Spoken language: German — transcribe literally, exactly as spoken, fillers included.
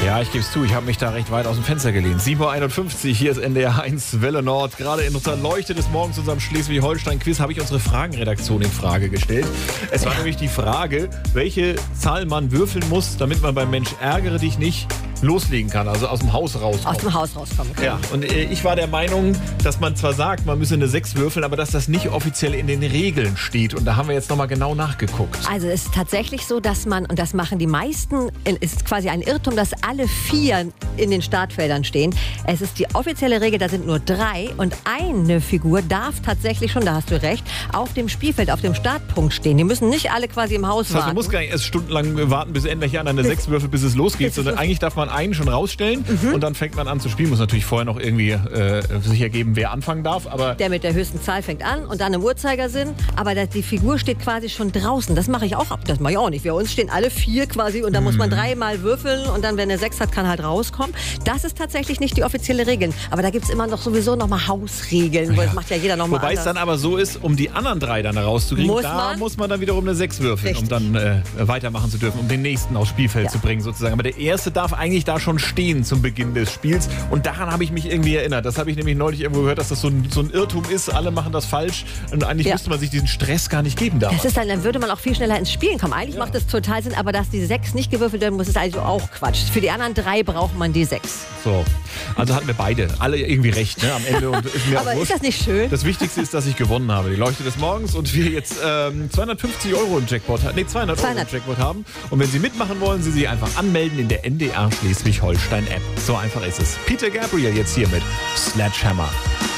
Ja, ich gebe es zu, ich habe mich da recht weit aus dem Fenster gelehnt. sieben Uhr einundfünfzig, hier ist N D R eins Welle Nord. Gerade in unserer Leuchte des Morgens, unserem Schleswig-Holstein-Quiz, habe ich unsere Fragenredaktion in Frage gestellt. Es war nämlich die Frage, welche Zahl man würfeln muss, damit man beim Mensch ärgere dich nicht loslegen kann, also aus dem Haus rauskommen. Aus dem Haus rauskommen kann. Ja, und äh, ich war der Meinung, dass man zwar sagt, man müsse eine sechs würfeln, aber dass das nicht offiziell in den Regeln steht. Und da haben wir jetzt nochmal genau nachgeguckt. Also es ist tatsächlich so, dass man, und das machen die meisten, ist quasi ein Irrtum, dass alle vier in den Startfeldern stehen. Es ist die offizielle Regel, da sind nur drei und eine Figur darf tatsächlich schon, da hast du recht, auf dem Spielfeld, auf dem Startpunkt stehen. Die müssen nicht alle quasi im Haus das heißt, warten. Man muss gar nicht erst stundenlang warten, bis endlich einer eine sechs würfelt, bis es losgeht, sondern eigentlich darf man einen schon rausstellen mhm. und dann fängt man an zu spielen. Muss natürlich vorher noch irgendwie äh, sich ergeben, wer anfangen darf. Aber der mit der höchsten Zahl fängt an und dann im Uhrzeigersinn. Aber das, die Figur steht quasi schon draußen. Das mache ich auch ab. Das mache ich auch nicht. Bei uns stehen alle vier quasi und dann mhm. muss man dreimal würfeln und dann, wenn er sechs hat, kann halt rauskommen. Das ist tatsächlich nicht die offizielle Regel. Aber da gibt es immer noch sowieso noch mal Hausregeln. Ja. Das macht ja jeder noch mal Wobei anders. Es dann aber so ist, um die anderen drei dann rauszukriegen, muss da man? muss man dann wiederum eine sechs würfeln, Richtig. um dann äh, weitermachen zu dürfen, um den nächsten aufs Spielfeld ja. zu bringen sozusagen. Aber der erste darf eigentlich da schon stehen zum Beginn des Spiels. Und daran habe ich mich irgendwie erinnert. Das habe ich nämlich neulich irgendwo gehört, dass das so ein, so ein Irrtum ist. Alle machen das falsch. Und eigentlich ja. müsste man sich diesen Stress gar nicht geben damals. Das ist dann, dann würde man auch viel schneller ins Spielen kommen. Eigentlich ja. macht das total Sinn, aber dass die sechs nicht gewürfelt werden muss, ist also auch Quatsch. Für die anderen drei braucht man die sechs. So, also hatten wir beide alle irgendwie recht, ne, am Ende. Und ist mir aber auch ist das nicht schön? Das Wichtigste ist, dass ich gewonnen habe. Die Leuchte des Morgens und wir jetzt ähm, zweihundertfünfzig Euro im Jackpot haben. Nee, zweihundert, zweihundert Euro im Jackpot haben. Und wenn Sie mitmachen wollen, Sie sich einfach anmelden in der N D R Schleswig-Holstein App. So einfach ist es. Peter Gabriel jetzt hier mit Sledgehammer.